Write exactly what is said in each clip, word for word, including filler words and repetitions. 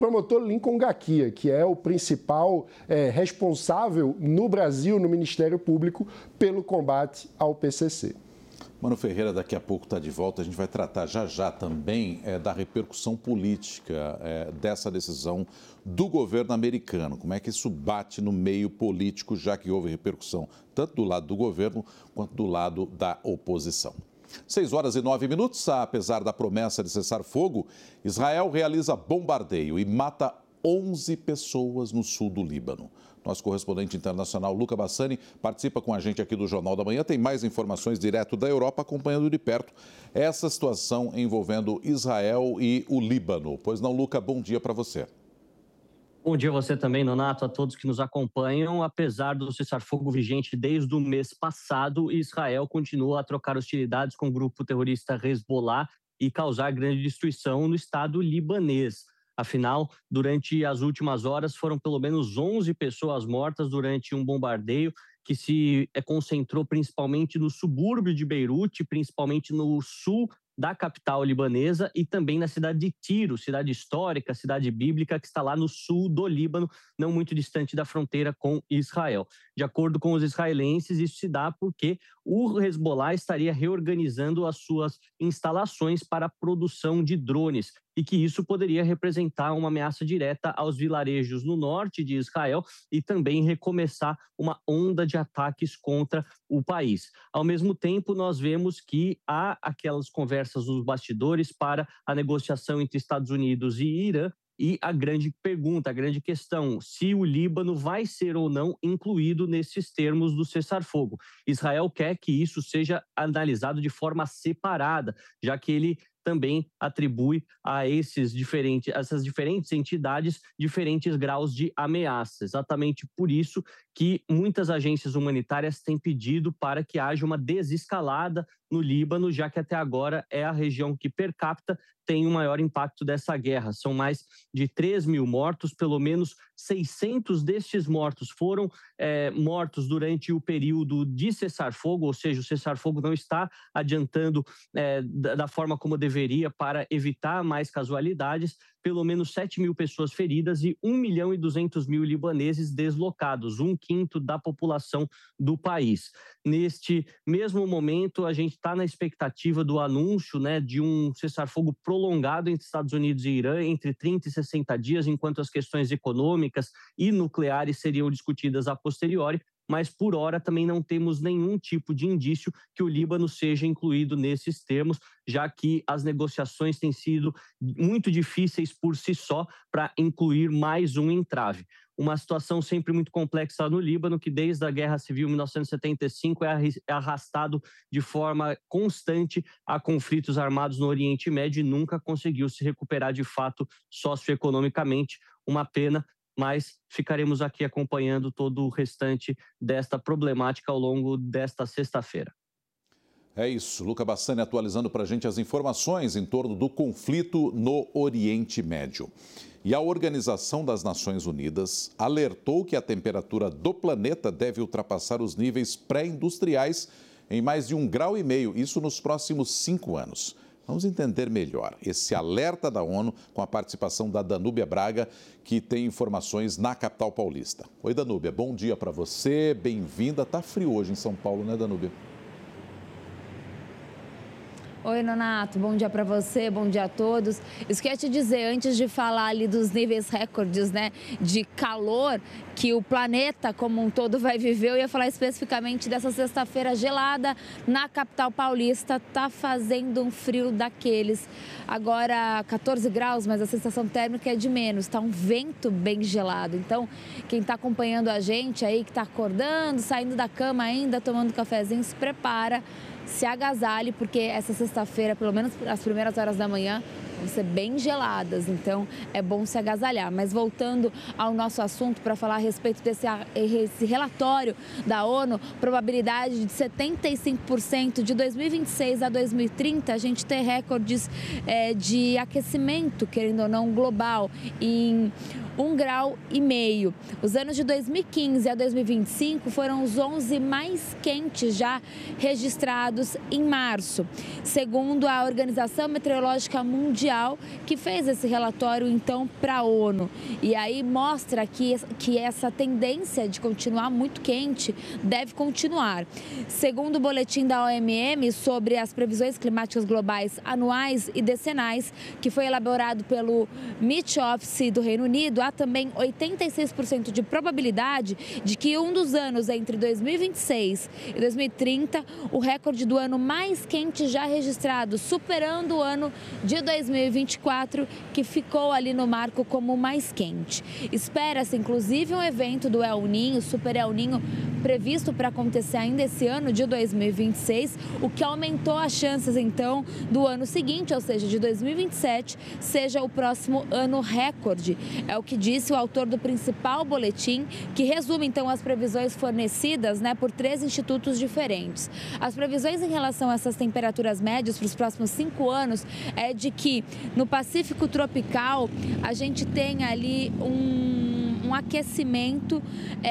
promotor Lincoln Gakia, que é o principal é, responsável no Brasil, no Ministério Público, pelo combate ao P C C. Mano Ferreira daqui a pouco está de volta. A gente vai tratar já já também é, da repercussão política é, dessa decisão do governo americano. Como é que isso bate no meio político, já que houve repercussão tanto do lado do governo quanto do lado da oposição. Seis horas e nove minutos, apesar da promessa de cessar fogo, Israel realiza bombardeio e mata onze pessoas no sul do Líbano. Nosso correspondente internacional, Luca Bassani, participa com a gente aqui do Jornal da Manhã. Tem mais informações direto da Europa, acompanhando de perto essa situação envolvendo Israel e o Líbano. Pois não, Luca, bom dia para você. Bom dia a você também, Nonato, a todos que nos acompanham. Apesar do cessar-fogo vigente desde o mês passado, Israel continua a trocar hostilidades com o grupo terrorista Hezbollah e causar grande destruição no estado libanês. Afinal, durante as últimas horas, foram pelo menos onze pessoas mortas durante um bombardeio que se concentrou principalmente no subúrbio de Beirute, principalmente no sul da capital libanesa e também na cidade de Tiro, cidade histórica, cidade bíblica, que está lá no sul do Líbano, não muito distante da fronteira com Israel. De acordo com os israelenses, isso se dá porque o Hezbollah estaria reorganizando as suas instalações para a produção de drones e que isso poderia representar uma ameaça direta aos vilarejos no norte de Israel e também recomeçar uma onda de ataques contra o país. Ao mesmo tempo, nós vemos que há aquelas conversas nos bastidores para a negociação entre Estados Unidos e Irã. E a grande pergunta, a grande questão, se o Líbano vai ser ou não incluído nesses termos do cessar-fogo. Israel quer que isso seja analisado de forma separada, já que ele também atribui a esses diferentes, essas diferentes entidades diferentes graus de ameaça. Exatamente por isso que muitas agências humanitárias têm pedido para que haja uma desescalada no Líbano, já que até agora é a região que, per capita, tem o maior impacto dessa guerra. São mais de três mil mortos, pelo menos seiscentos destes mortos foram é, mortos durante o período de cessar-fogo, ou seja, o cessar-fogo não está adiantando é, da, da forma como deveria para evitar mais casualidades. Pelo menos sete mil pessoas feridas e um milhão e duzentos mil libaneses deslocados, um quinto da população do país. Neste mesmo momento, a gente está na expectativa do anúncio, né, de um cessar-fogo prolongado entre Estados Unidos e Irã, entre trinta e sessenta dias, enquanto as questões econômicas e nucleares seriam discutidas a posteriori. Mas, por hora, também não temos nenhum tipo de indício que o Líbano seja incluído nesses termos, já que as negociações têm sido muito difíceis por si só para incluir mais um entrave. Uma situação sempre muito complexa no Líbano, que desde a Guerra Civil de mil novecentos e setenta e cinco é arrastado de forma constante a conflitos armados no Oriente Médio e nunca conseguiu se recuperar de fato socioeconomicamente. Uma pena, mas ficaremos aqui acompanhando todo o restante desta problemática ao longo desta sexta-feira. É isso, Luca Bassani atualizando para a gente as informações em torno do conflito no Oriente Médio. E a Organização das Nações Unidas alertou que a temperatura do planeta deve ultrapassar os níveis pré-industriais em mais de um grau e meio, isso nos próximos cinco anos. Vamos entender melhor esse alerta da ONU com a participação da Danúbia Braga, que tem informações na capital paulista. Oi, Danúbia, bom dia para você, bem-vinda. Tá frio hoje em São Paulo, né, Danúbia? Oi, Nonato, bom dia para você, bom dia a todos. Isso que eu ia te dizer, antes de falar ali dos níveis recordes, né, de calor que o planeta como um todo vai viver, eu ia falar especificamente dessa sexta-feira gelada na capital paulista. Tá fazendo um frio daqueles. Agora quatorze graus, mas a sensação térmica é de menos, tá um vento bem gelado. Então, quem tá acompanhando a gente aí, que tá acordando, saindo da cama ainda, tomando cafezinho, se prepara, se agasalhe, porque essa sexta-feira, pelo menos as primeiras horas da manhã, vão ser bem geladas, então é bom se agasalhar. Mas voltando ao nosso assunto, para falar a respeito desse esse relatório da ONU, probabilidade de setenta e cinco por cento de dois mil e vinte e seis a dois mil e trinta, a gente ter recordes é, de aquecimento, querendo ou não, global, em um grau e meio. Os anos de dois mil e quinze a dois mil e vinte e cinco foram os onze mais quentes já registrados em março. Segundo a Organização Meteorológica Mundial, Mundial, que fez esse relatório, então, para a ONU. E aí mostra que, que essa tendência de continuar muito quente deve continuar. Segundo o boletim da O M M sobre as previsões climáticas globais anuais e decenais, que foi elaborado pelo Met Office do Reino Unido, há também oitenta e seis por cento de probabilidade de que um dos anos entre dois mil e vinte e seis e dois mil e trinta, o recorde do ano mais quente já registrado, superando o ano de dois mil e vinte e quatro, que ficou ali no marco como o mais quente. Espera-se, inclusive, um evento do El Niño, Super El Niño, previsto para acontecer ainda esse ano de dois mil e vinte e seis, o que aumentou as chances, então, do ano seguinte, ou seja, de dois mil e vinte e sete, seja o próximo ano recorde. É o que disse o autor do principal boletim, que resume, então, as previsões fornecidas, né, por três institutos diferentes. As previsões em relação a essas temperaturas médias para os próximos cinco anos é de que no Pacífico tropical a gente tem ali um, um aquecimento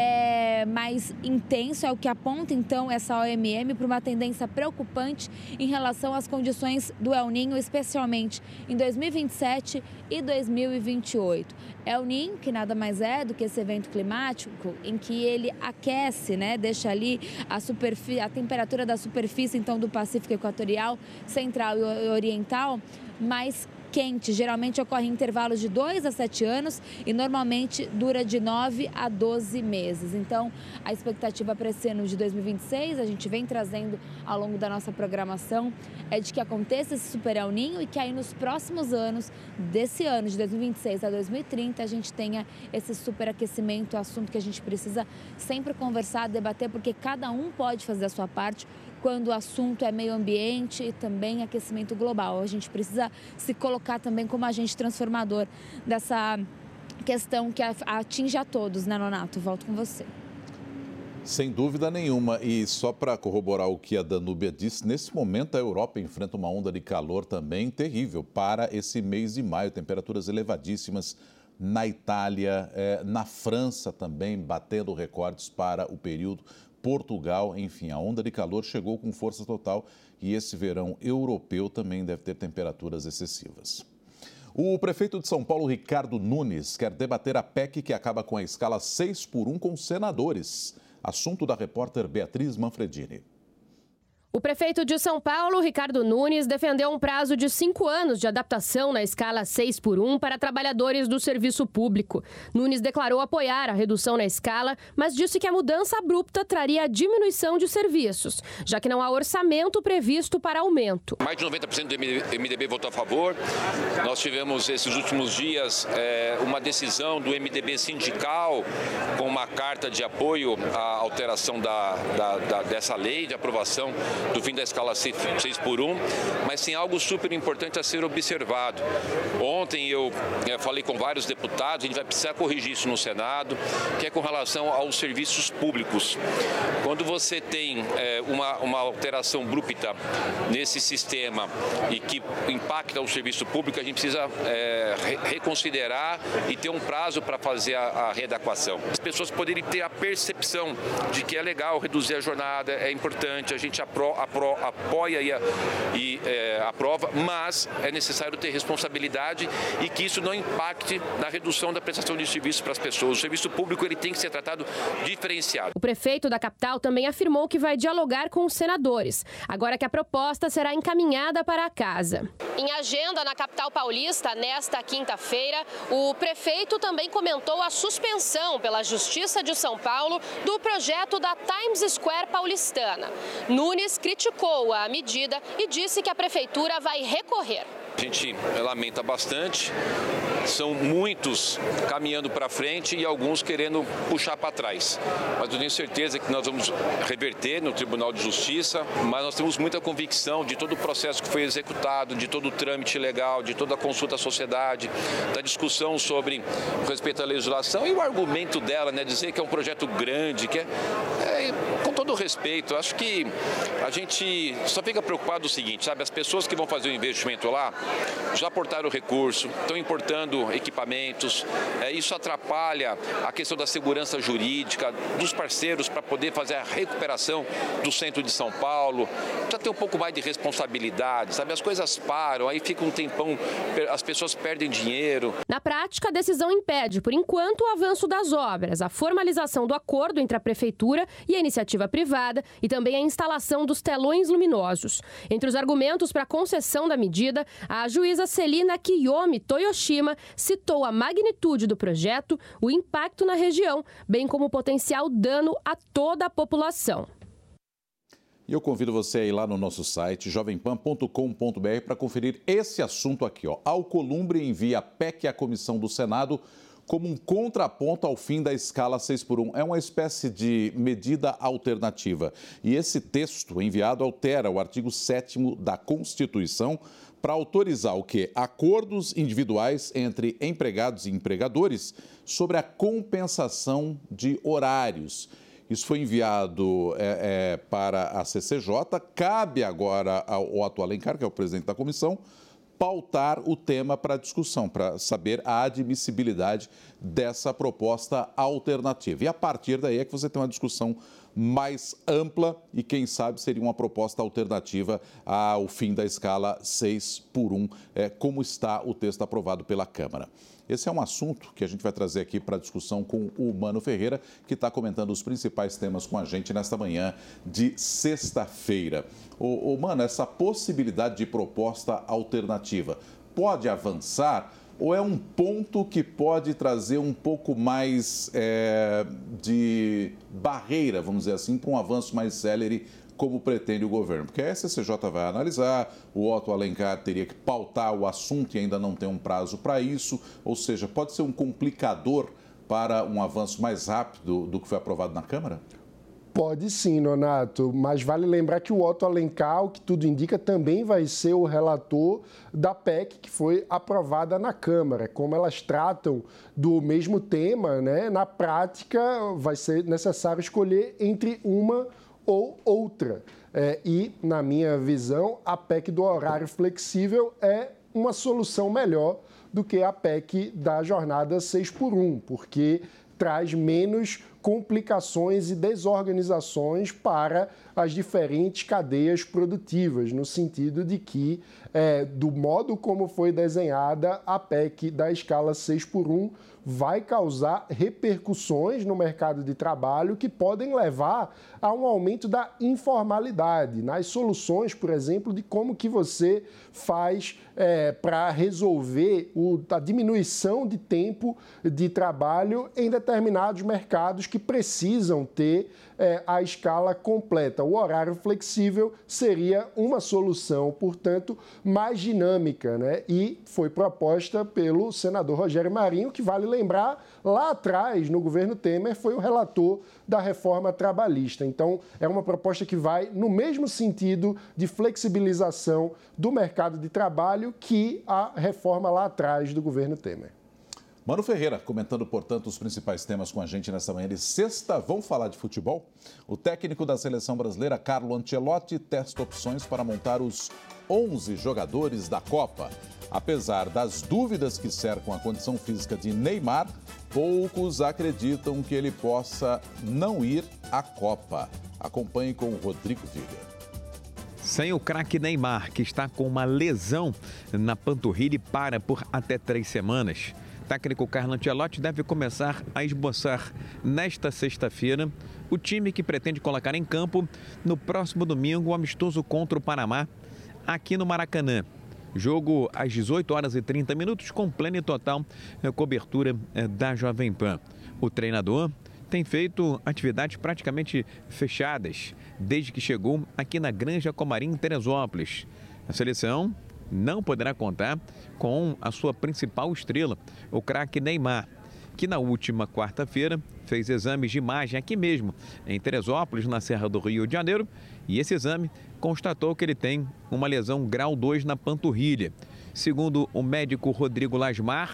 é, mais intenso, é o que aponta então essa O M M para uma tendência preocupante em relação às condições do El Niño, especialmente em dois mil e vinte e sete e dois mil e vinte e oito. El Niño, que nada mais é do que esse evento climático em que ele aquece, né, deixa ali a, superfície, a temperatura da superfície então do Pacífico Equatorial, Central e Oriental mais quente. Geralmente ocorre em intervalos de dois a sete anos e normalmente dura de nove a doze meses. Então, a expectativa para esse ano de dois mil e vinte e seis, a gente vem trazendo ao longo da nossa programação, é de que aconteça esse Super El Niño e que aí nos próximos anos, desse ano de dois mil e vinte e seis a dois mil e trinta, a gente tenha esse superaquecimento, assunto que a gente precisa sempre conversar, debater, porque cada um pode fazer a sua parte quando o assunto é meio ambiente e também aquecimento global. A gente precisa se colocar também como agente transformador dessa questão que atinge a todos, né, Nonato? Volto com você. Sem dúvida nenhuma. E só para corroborar o que a Danúbia disse, nesse momento a Europa enfrenta uma onda de calor também terrível para esse mês de maio. Temperaturas elevadíssimas na Itália, eh, na França também, batendo recordes para o período. Portugal, enfim, a onda de calor chegou com força total e esse verão europeu também deve ter temperaturas excessivas. O prefeito de São Paulo, Ricardo Nunes, quer debater a P E C que acaba com a escala seis por um com senadores. Assunto da repórter Beatriz Manfredini. O prefeito de São Paulo, Ricardo Nunes, defendeu um prazo de cinco anos de adaptação na escala seis por um para trabalhadores do serviço público. Nunes declarou apoiar a redução na escala, mas disse que a mudança abrupta traria a diminuição de serviços, já que não há orçamento previsto para aumento. Mais de noventa por cento do M D B votou a favor. Nós tivemos esses últimos dias é, uma decisão do M D B sindical com uma carta de apoio à alteração da, da, da, dessa lei de aprovação do fim da escala seis por um, mas tem algo super importante a ser observado. Ontem eu, eu falei com vários deputados, a gente vai precisar corrigir isso no Senado, que é com relação aos serviços públicos. Quando você tem é, uma, uma alteração abrupta nesse sistema e que impacta o serviço público, a gente precisa é, re reconsiderar e ter um prazo para fazer a, a readequação. As pessoas poderem ter a percepção de que é legal reduzir a jornada, é importante, a gente aprova Apro, apoia e, e é, aprova, mas é necessário ter responsabilidade e que isso não impacte na redução da prestação de serviços para as pessoas. O serviço público ele tem que ser tratado diferenciado. O prefeito da capital também afirmou que vai dialogar com os senadores, agora que a proposta será encaminhada para a casa. Em agenda na capital paulista, nesta quinta-feira, o prefeito também comentou a suspensão pela Justiça de São Paulo do projeto da Times Square paulistana. Nunes criticou a medida e disse que a prefeitura vai recorrer. A gente lamenta bastante, são muitos caminhando para frente e alguns querendo puxar para trás. Mas eu tenho certeza que nós vamos reverter no Tribunal de Justiça, mas nós temos muita convicção de todo o processo que foi executado, de todo o trâmite legal, de toda a consulta à sociedade, da discussão sobre respeito à legislação e o argumento dela, né, dizer que é um projeto grande, que é, é com todo todo respeito, acho que a gente só fica preocupado o seguinte, sabe? As pessoas que vão fazer o investimento lá já aportaram recurso, estão importando equipamentos, é, isso atrapalha a questão da segurança jurídica dos parceiros para poder fazer a recuperação do centro de São Paulo. Precisa ter um pouco mais de responsabilidade, sabe? As coisas param, aí fica um tempão, as pessoas perdem dinheiro. Na prática, a decisão impede, por enquanto, o avanço das obras, a formalização do acordo entre a Prefeitura e a iniciativa privada e também a instalação dos telões luminosos. Entre os argumentos para a concessão da medida, a juíza Celina Kiyomi Toyoshima citou a magnitude do projeto, o impacto na região, bem como o potencial dano a toda a população. E eu convido você a ir lá no nosso site, jovem pan ponto com ponto br, para conferir esse assunto aqui. Ó. Alcolumbre envia P E C à comissão do Senado como um contraponto ao fim da escala seis por um. É uma espécie de medida alternativa. E esse texto enviado altera o artigo sétimo da Constituição para autorizar o quê? Acordos individuais entre empregados e empregadores sobre a compensação de horários. Isso foi enviado é, é, para a C C J. Cabe agora ao Otto Alencar, que é o presidente da comissão, pautar o tema para discussão, para saber a admissibilidade dessa proposta alternativa. E a partir daí é que você tem uma discussão mais ampla e, quem sabe, seria uma proposta alternativa ao fim da escala seis por um, é, como está o texto aprovado pela Câmara. Esse é um assunto que a gente vai trazer aqui para discussão com o Mano Ferreira, que está comentando os principais temas com a gente nesta manhã de sexta-feira. Ô, ô, Mano, essa possibilidade de proposta alternativa pode avançar ou é um ponto que pode trazer um pouco mais é, de barreira, vamos dizer assim, para um avanço mais célere, como pretende o governo? Porque a C C J vai analisar, o Otto Alencar teria que pautar o assunto e ainda não tem um prazo para isso, ou seja, pode ser um complicador para um avanço mais rápido do que foi aprovado na Câmara? Pode sim, Nonato, mas vale lembrar que o Otto Alencar, o que tudo indica, também vai ser o relator da P E C que foi aprovada na Câmara. Como elas tratam do mesmo tema, né, na prática vai ser necessário escolher entre uma ou outra. É, e, na minha visão, a P E C do horário flexível é uma solução melhor do que a P E C da jornada seis por um, porque traz menos complicações e desorganizações para as diferentes cadeias produtivas, no sentido de que, é, do modo como foi desenhada, a P E C da escala seis por um vai causar repercussões no mercado de trabalho que podem levar a um aumento da informalidade, nas soluções, por exemplo, de como que você faz é, para resolver o, a diminuição de tempo de trabalho em determinados mercados que precisam ter é, a escala completa. O horário flexível seria uma solução, portanto, mais dinâmica, né? E foi proposta pelo senador Rogério Marinho, que vale lembrar, lá atrás, no governo Temer, foi o relator da reforma trabalhista. Então, é uma proposta que vai no mesmo sentido de flexibilização do mercado de trabalho que a reforma lá atrás do governo Temer. Mano Ferreira, comentando, portanto, os principais temas com a gente nesta manhã de sexta. Vamos falar de futebol? O técnico da seleção brasileira, Carlo Ancelotti, testa opções para montar os onze jogadores da Copa. Apesar das dúvidas que cercam a condição física de Neymar, poucos acreditam que ele possa não ir à Copa. Acompanhe com o Rodrigo Viga. Sem o craque Neymar, que está com uma lesão na panturrilha e para por até três semanas, o técnico Carlo Ancelotti deve começar a esboçar nesta sexta-feira o time que pretende colocar em campo no próximo domingo o amistoso contra o Panamá, aqui no Maracanã. Jogo às dezoito horas e trinta minutos, com plena e total cobertura da Jovem Pan. O treinador tem feito atividades praticamente fechadas desde que chegou aqui na Granja Comarim, em Teresópolis. A seleção não poderá contar com a sua principal estrela, o craque Neymar, que na última quarta-feira fez exames de imagem aqui mesmo, em Teresópolis, na Serra do Rio de Janeiro, e esse exame constatou que ele tem uma lesão grau dois na panturrilha. Segundo o médico Rodrigo Lasmar,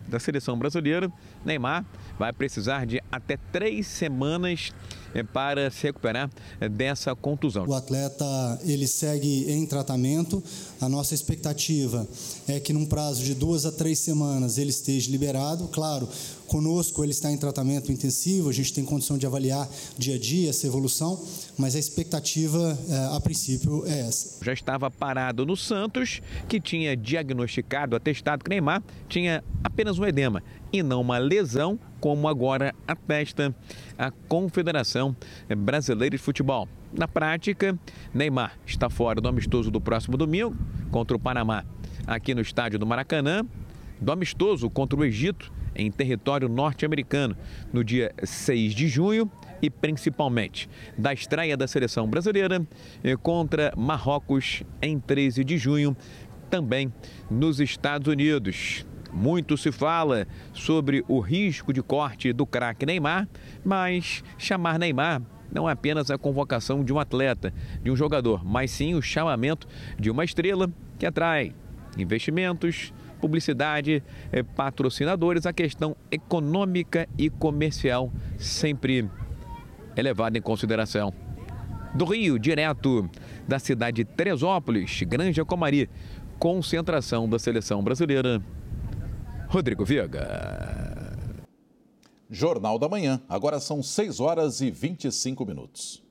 da seleção brasileira, Neymar vai precisar de até três semanas para se recuperar dessa contusão. O atleta ele segue em tratamento. A nossa expectativa é que num prazo de duas a três semanas ele esteja liberado. Claro, conosco ele está em tratamento intensivo, a gente tem condição de avaliar dia a dia essa evolução, mas a expectativa a princípio é essa. Já estava parado no Santos, que tinha diagnosticado, atestado que Neymar tinha apenas um edema e não uma lesão, como agora atesta a Confederação Brasileira de Futebol. Na prática, Neymar está fora do amistoso do próximo domingo contra o Panamá, aqui no estádio do Maracanã, do amistoso contra o Egito, em território norte-americano, no dia seis de junho, e principalmente da estreia da seleção brasileira contra Marrocos em treze de junho, também nos Estados Unidos. Muito se fala sobre o risco de corte do craque Neymar, mas chamar Neymar não é apenas a convocação de um atleta, de um jogador, mas sim o chamamento de uma estrela que atrai investimentos, publicidade, patrocinadores. A questão econômica e comercial sempre é levada em consideração. Do Rio, direto da cidade de Teresópolis, Granja Comari, concentração da seleção brasileira, Rodrigo Viega. Jornal da Manhã. Agora são seis horas e vinte e cinco minutos.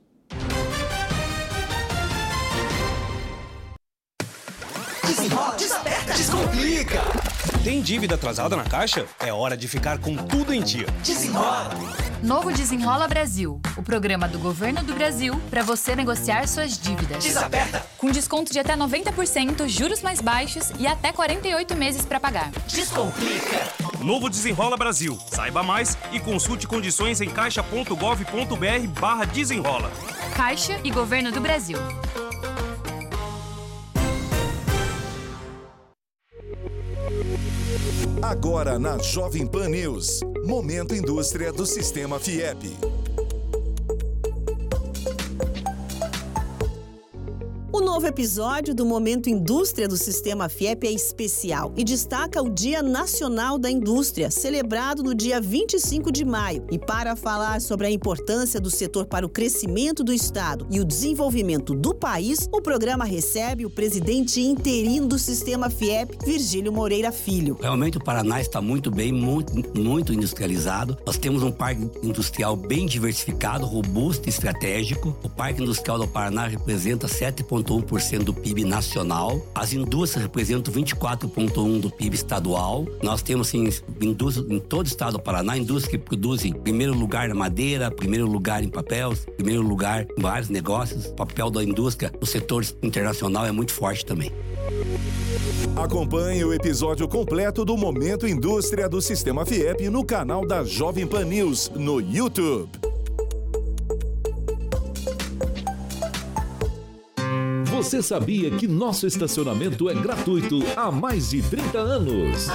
Desenrola, desaperta, descomplica. Tem dívida atrasada na Caixa? É hora de ficar com tudo em dia. Desenrola. Novo Desenrola Brasil, o programa do Governo do Brasil para você negociar suas dívidas. Desaperta. Com desconto de até noventa por cento, juros mais baixos e até quarenta e oito meses para pagar. Descomplica. Novo Desenrola Brasil. Saiba mais e consulte condições em caixa ponto gov ponto br barra desenrola. Caixa e Governo do Brasil. Agora na Jovem Pan News, Momento Indústria do Sistema Fiep. O novo episódio do Momento Indústria do Sistema Fiep é especial e destaca o Dia Nacional da Indústria, celebrado no dia vinte e cinco de maio. E para falar sobre a importância do setor para o crescimento do Estado e o desenvolvimento do país, o programa recebe o presidente interino do Sistema Fiep, Virgílio Moreira Filho. Realmente o Paraná está muito bem, muito, muito industrializado. Nós temos um parque industrial bem diversificado, robusto e estratégico. O Parque Industrial do Paraná representa sete vírgula um por cento do P I B nacional. As indústrias representam vinte e quatro vírgula um por cento do P I B estadual. Nós temos, sim, indústrias em todo o estado do Paraná, indústrias que produzem primeiro lugar na madeira, primeiro lugar em papel, primeiro lugar em vários negócios. O papel da indústria no setor internacional é muito forte também. Acompanhe o episódio completo do Momento Indústria do Sistema Fiep no canal da Jovem Pan News no YouTube. Você sabia que nosso estacionamento é gratuito há mais de trinta anos?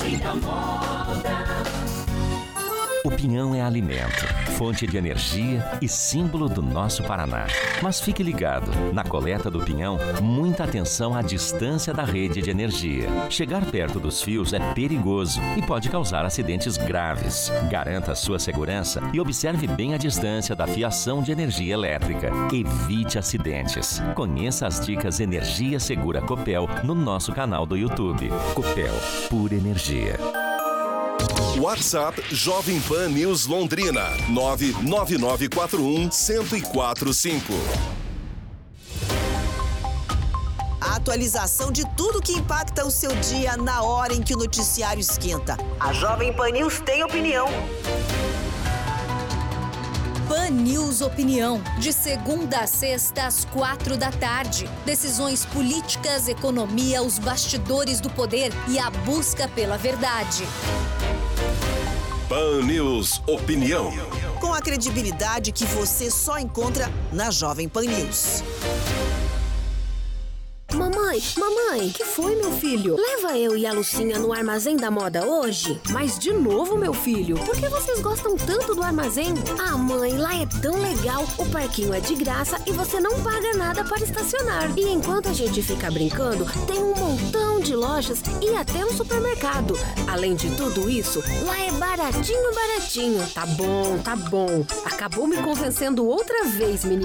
O pinhão é alimento, fonte de energia e símbolo do nosso Paraná. Mas fique ligado, na coleta do pinhão, muita atenção à distância da rede de energia. Chegar perto dos fios é perigoso e pode causar acidentes graves. Garanta a sua segurança e observe bem a distância da fiação de energia elétrica. Evite acidentes. Conheça as dicas Energia Segura Copel no nosso canal do YouTube. Copel, pura energia. WhatsApp Jovem Pan News Londrina, nove nove nove quatro um, zero zero quatro cinco. A atualização de tudo que impacta o seu dia na hora em que o noticiário esquenta. A Jovem Pan News tem opinião. Pan News Opinião, de segunda a sexta às quatro da tarde. Decisões políticas, economia, os bastidores do poder e a busca pela verdade. Pan News Opinião. Com a credibilidade que você só encontra na Jovem Pan News. Mamãe, Mamãe, mamãe, que foi, meu filho? Leva eu e a Lucinha no Armazém da Moda hoje? Mas de novo, meu filho, por que vocês gostam tanto do armazém? Ah, mãe, lá é tão legal. O parquinho é de graça e você não paga nada para estacionar. E enquanto a gente fica brincando, tem um montão de lojas e até um supermercado. Além de tudo isso, lá é baratinho, baratinho. Tá bom, tá bom. Acabou me convencendo outra vez, menino.